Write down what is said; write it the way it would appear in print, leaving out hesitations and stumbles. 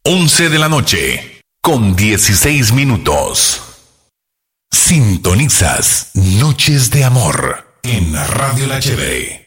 11 de la noche, con 16 minutos. Sintonizas Noches de Amor en Radio La Chévere.